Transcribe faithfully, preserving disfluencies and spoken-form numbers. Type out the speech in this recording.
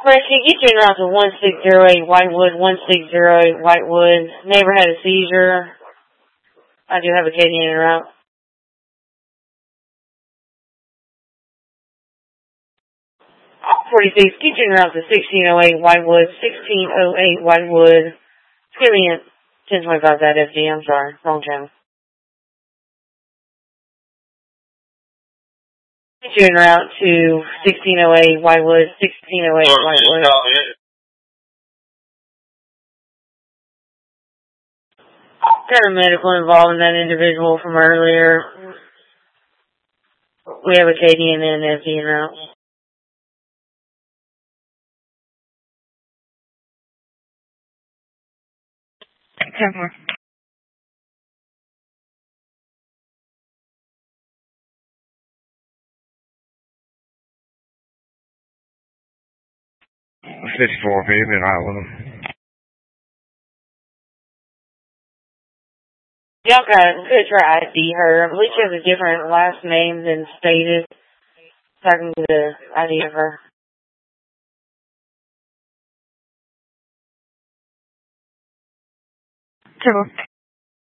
Fresh, can you get you around to one six zero eight Whitewood, one six zero eight Whitewood. Neighbor had a seizure. I do have a Katie in route. forty-six, get you around to sixteen oh eight Whitewood, sixteen oh eight Whitewood. Give me a ten twenty-five that F D, I'm sorry, wrong channel. Get you en route to sixteen oh eight Whitewood, sixteen oh eight Whitewood. Got a medical involved in that individual from earlier. We have a K D and an F D en route. ten four. fifty-four, baby, and I with him. Y'all got good try I D her. I believe she has a different last name than stated. So I can get the I D of her. Triple.